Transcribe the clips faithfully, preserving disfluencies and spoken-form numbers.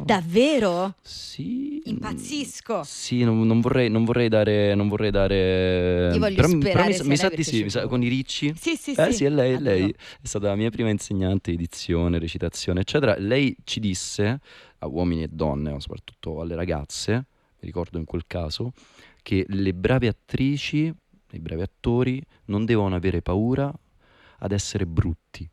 Davvero? Sì. Impazzisco. Sì, non, non vorrei non vorrei dare non vorrei dare Io voglio però, sperare però mi, sia mi lei sa di perché sì, ci mi sa, provo. con i Ricci. Sì, sì, Eh sì. sì, è lei, è lei Adoro. è stata la mia prima insegnante di dizione, recitazione, eccetera. Lei ci disse a uomini e donne, ma soprattutto alle ragazze, mi ricordo in quel caso, che le brave attrici, i bravi attori non devono avere paura ad essere brutti.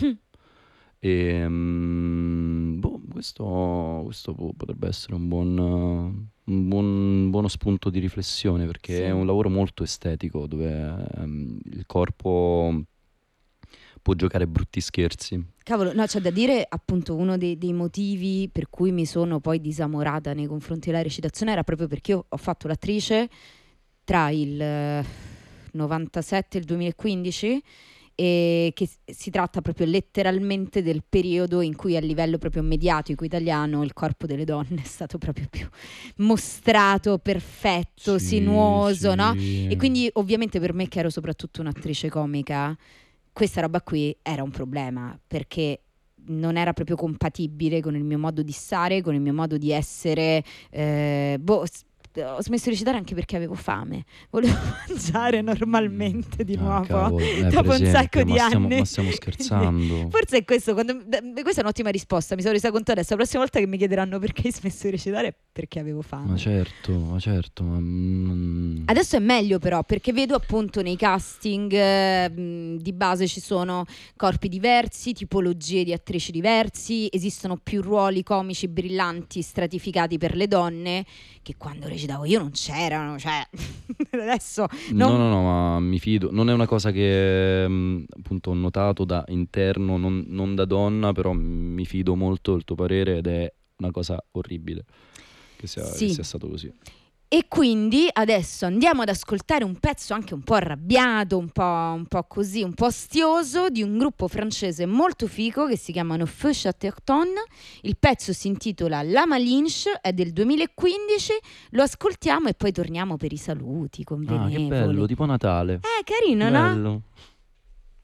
E, mm, boh, questo, questo po- potrebbe essere un buon, uh, un buon- buono spunto di riflessione, perché Sì. è un lavoro molto estetico dove ehm, il corpo può giocare brutti scherzi. Cavolo, no, c'è da dire appunto uno dei, dei motivi per cui mi sono poi disamorata nei confronti della recitazione era proprio perché io ho fatto l'attrice tra il eh, novantasette e il duemilaquindici, e che s- si tratta proprio letteralmente del periodo in cui a livello proprio mediatico italiano il corpo delle donne è stato proprio più mostrato, perfetto, Sì, sinuoso, no? sì. E quindi ovviamente per me, che ero soprattutto un'attrice comica, questa roba qui era un problema, perché non era proprio compatibile con il mio modo di stare, con il mio modo di essere. eh, boh, s- ho smesso di recitare anche perché avevo fame. Volevo mangiare normalmente di Ah, nuovo cavolo, eh, per dopo un esempio, sacco ma di stiamo, anni. ma stiamo scherzando. Forse è questo. Quando, d- questa è un'ottima risposta. Mi sono resa conto adesso. La prossima volta che mi chiederanno perché hai smesso di recitare, è perché avevo fame. Ma certo, ma certo. Ma, mm, Adesso è meglio però, perché vedo appunto nei casting eh, mh, di base ci sono corpi diversi, tipologie di attrici diversi, esistono più ruoli comici brillanti stratificati per le donne che quando recitavo io non c'erano, cioè adesso No, non. no, no, ma mi fido. Non è una cosa che mm, appunto ho notato da interno, non, non da donna, però mi fido molto del tuo parere ed è una cosa orribile che sia, che Sì. sia stato così. E quindi adesso andiamo ad ascoltare un pezzo anche un po' arrabbiato, un po', un po' così, un po' astioso, di un gruppo francese molto figo che si chiamano Feu Chatterton. Il pezzo si intitola La Malinche, è del duemilaquindici, lo ascoltiamo e poi torniamo per i saluti Ah, che convenevoli. bello, tipo Natale. Eh, carino, no? Bello.